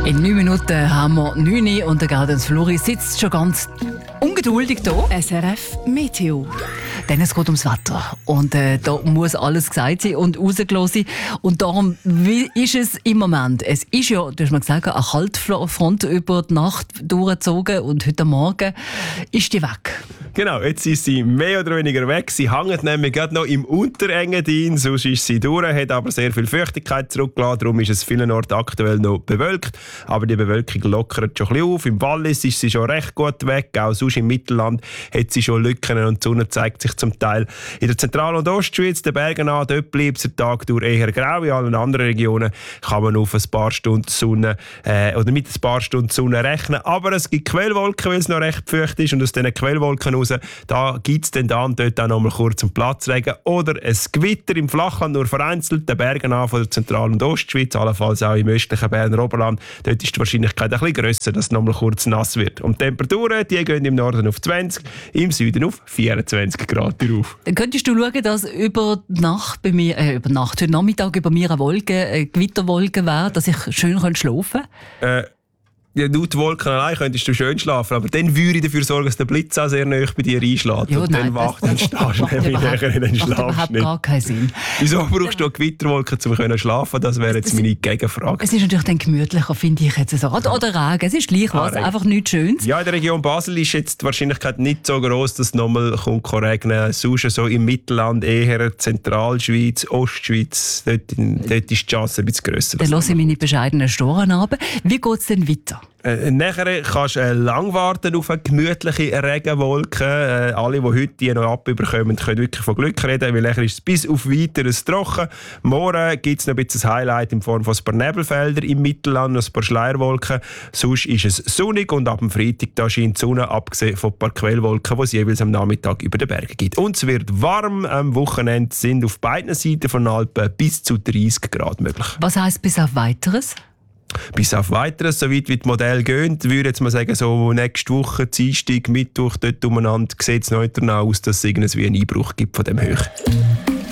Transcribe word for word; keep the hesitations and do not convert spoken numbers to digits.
In neun Minuten haben wir neun Uhr und der Gaudenz Flori sitzt schon ganz ungeduldig da. S R F Meteo. Denn es geht ums Wetter. Und äh, da muss alles gesagt sein und rausgelassen sein. Und darum, wie ist es im Moment? Es ist ja, du hast mal gesagt, eine Kaltfront über die Nacht durchgezogen und heute Morgen ist die weg. Genau, jetzt ist sie mehr oder weniger weg. Sie hängt nämlich gerade noch im Unterengadin, sonst ist sie durch, hat aber sehr viel Feuchtigkeit zurückgelassen. Darum ist es vielen Orten aktuell noch bewölkt. Aber die Bewölkung lockert schon ein bisschen auf. Im Wallis ist sie schon recht gut weg. Auch sonst im Mittelland hat sie schon Lücken und die Sonne zeigt sich zum Teil. In der Zentral- und Ostschweiz, den Bergen an, dort bleibt es der Tag durch eher grau. In allen anderen Regionen kann man auf ein paar Stunden Sonne äh, oder mit ein paar Stunden Sonne rechnen. Aber es gibt Quellwolken, weil es noch recht feucht ist. Und aus diesen Quellwolken raus, da gibt es dann da und dort auch noch mal kurz einen Platzregen oder ein Gewitter im Flachland, nur vereinzelt, den Bergen an von der Zentral- und Ostschweiz, allenfalls auch im östlichen Berner Oberland. Dort ist die Wahrscheinlichkeit ein bisschen grösser, dass es noch mal kurz nass wird. Und die Temperaturen, die gehen im Norden auf zwanzig, im Süden auf vierundzwanzig Grad drauf. Dann könntest du schauen, dass über die Nacht bei mir, äh, über Nacht, heute Nachmittag über mir eine Wolke, eine Gewitterwolke wäre, dass ich schön schlafen könnte? Äh, Ja, laut Wolken allein könntest du schön schlafen, aber dann würde ich dafür sorgen, dass der Blitz auch sehr nahe bei dir einschlägt. Ja, und nein, dann wacht das, dann stehst du nämlich nachher in den Das macht Schlaf überhaupt nicht. gar keinen Sinn. Wieso brauchst du eine Gewitterwolke, um zu schlafen? Das wäre jetzt Das- meine Gegenfrage. Es ist natürlich dann gemütlicher, finde ich jetzt so. Oder, oder Regen, es ist gleich was, Regen. einfach nichts Schönes. Ja, in der Region Basel ist jetzt die Wahrscheinlichkeit nicht so groß, dass es nochmal kommt regnen. Sonst so im Mittelland eher Zentralschweiz, Ostschweiz, dort, dort ist die Chance ein bisschen grösser. Dann lasse ich meine bescheidenen Storen ab. Wie geht es denn weiter? Äh, nachher kannst du äh, lang warten auf eine gemütliche Regenwolke. Äh, alle, die heute die noch abbekommen, können wirklich von Glück reden, weil nachher ist es bis auf Weiteres trocken. Morgen gibt es noch ein bisschen ein Highlight in Form von ein paar Nebelfelder im Mittelland, noch ein paar Schleierwolken. Sonst ist es sonnig und ab dem Freitag da scheint die Sonne, abgesehen von ein paar Quellwolken, die es jeweils am Nachmittag über den Bergen gibt. Und es wird warm. Am Wochenende sind auf beiden Seiten von den Alpen bis zu dreißig Grad möglich. Was heisst bis auf Weiteres? Bis auf Weiteres, so weit wie das Modell gehen, würde ich jetzt mal sagen, so nächste Woche, Dienstag, Mittwoch, dort umeinander, sieht es neuter aus, dass es irgendwie einen Einbruch gibt von dem Höch.